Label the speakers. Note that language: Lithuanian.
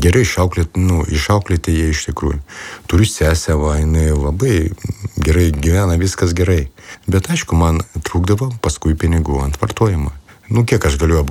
Speaker 1: gerai išauklėti jie iš tikrųjų. Turiu sesę, jinai labai gerai gyvena, viskas gerai. Bet aišku, man trūkdavo paskui pinigų ant vartojimo. Kiek aš galiu